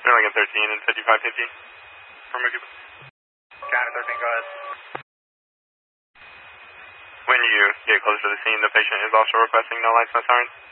Lincoln 13 and 5550 from Ricky. County 13, go ahead. When you get closer to the scene, the patient is also requesting no lights, no sirens.